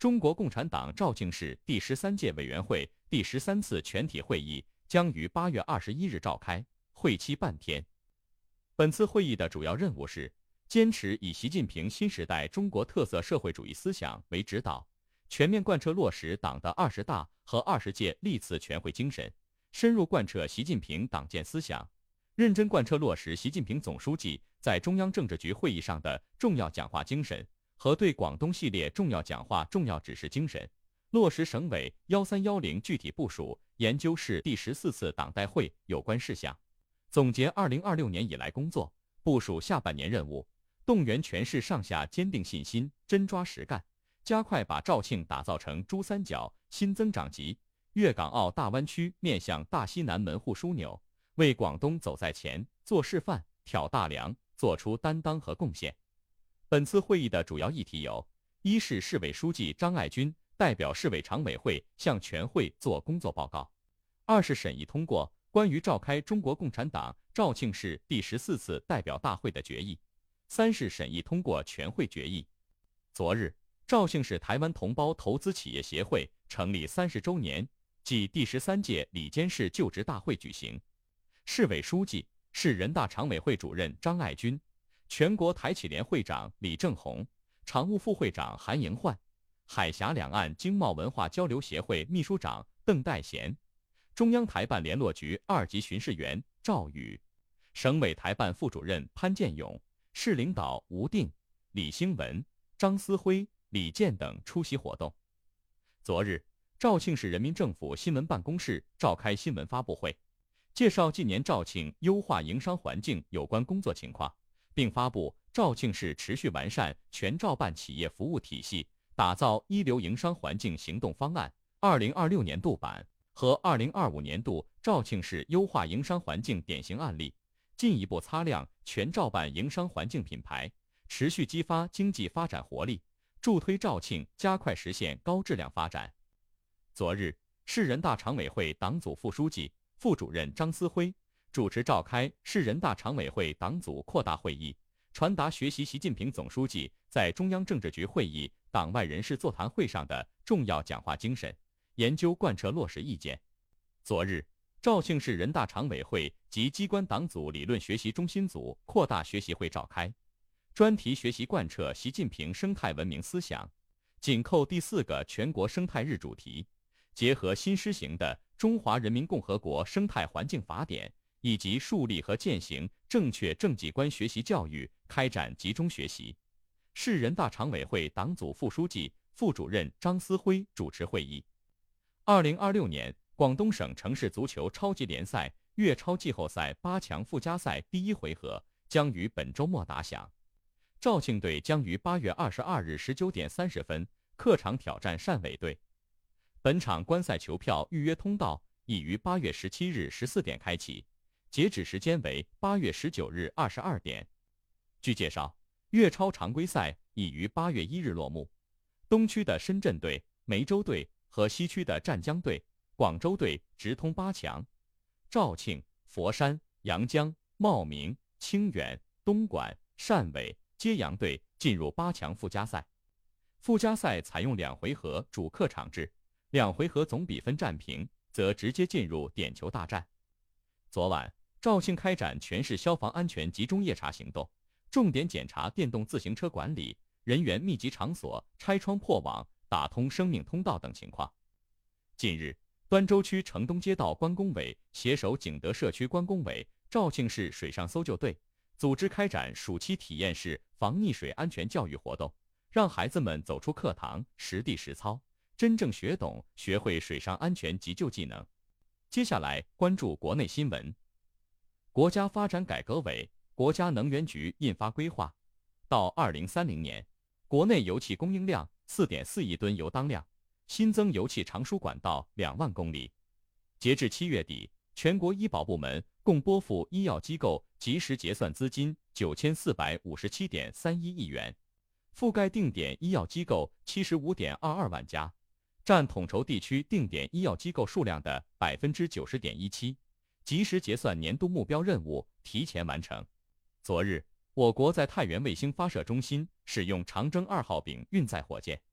中国共产党肇庆市第13届委员会第13次全体会议将于8月21日召开，会期半天。本次会议的主要任务是坚持以习近平新时代中国特色社会主义思想为指导，全面贯彻落实党的20大和20届历次全会精神，深入贯彻习近平党建思想，认真贯彻落实习近平总书记在中央政治局会议上的重要讲话精神和对广东系列重要讲话重要指示精神，落实省委1310具体部署研究市第14次党代会有关事项，总结2026年以来工作，部署下半年任务，动员全市上下坚定信心，真抓实干，加快把肇庆打造成珠三角新增长极、粤港澳大湾区面向大西南门户枢纽，为广东走在前、做示范、挑大梁，做出担当和贡献。本次会议的主要议题有：一是市委书记张爱军代表市委常委会向全会作工作报告；二是审议通过关于召开中国共产党肇庆市第14次代表大会的决议；三是审议通过全会决议。昨日，肇庆市台湾同胞投资企业协会成立30周年暨第13届里监事就职大会举行，市委书记、市人大常委会主任张爱军，全国台企联会长李正红，常务副会长韩迎焕，海峡两岸经贸文化交流协会秘书长邓代贤，中央台办联络局2级巡视员赵宇，省委台办副主任潘建勇，市领导吴定、李兴文、张思辉、李健等出席活动。昨日，肇庆市人民政府新闻办公室召开新闻发布会，介绍近年肇庆优化营商环境有关工作情况，并发布肇庆市持续完善全照办企业服务体系，打造一流营商环境行动方案2026年度版和2025年度肇庆市优化营商环境典型案例，进一步擦亮全照办营商环境品牌，持续激发经济发展活力，助推肇庆加快实现高质量发展。昨日，市人大常委会党组副书记、副主任张思辉主持召开市人大常委会党组扩大会议，传达学习习近平总书记在中央政治局会议党外人士座谈会上的重要讲话精神，研究贯彻落实意见。昨日，肇庆市人大常委会及机关党组理论学习中心组扩大学习会召开，专题学习贯彻习近平生态文明思想，紧扣第4个全国生态日主题，结合新施行的《中华人民共和国生态环境法典》，以及树立和践行正确政绩观学习教育，开展集中学习。市人大常委会党组副书记、副主任张思辉主持会议。2026年广东省城市足球超级联赛粤超季后赛8强附加赛第1回合将于本周末打响，肇庆队将于8月22日19点30分客场挑战汕尾队。本场观赛球票预约通道已于8月17日14点开启，截止时间为8月19日22点。据介绍，粤超常规赛已于8月1日落幕，东区的深圳队、梅州队和西区的湛江队、广州队直通8强，肇庆、佛山、阳江、茂名、清远、东莞、汕尾、揭阳队进入8强附加赛。附加赛采用2回合主客场制，2回合总比分战平，则直接进入点球大战。昨晚，肇庆开展全市消防安全集中夜查行动，重点检查电动自行车管理、人员密集场所拆窗破网、打通生命通道等情况。近日，端州区城东街道关工委携手景德社区关工委、肇庆市水上搜救队，组织开展暑期体验式防溺水安全教育活动，让孩子们走出课堂，实地实操，真正学懂、学会水上安全急救技能。接下来关注国内新闻。国家发展改革委、国家能源局印发规划，到2030年，国内油气供应量 4.4 亿吨油当量，新增油气长输管道2万公里。截至7月底，全国医保部门共拨付医药机构及时结算资金 9457.31 亿元，覆盖定点医药机构 75.22 万家，占统筹地区定点医药机构数量的 90.17%， 及时结算年度目标任务提前完成。昨日，我国在太原卫星发射中心使用长征2号丙运载火箭，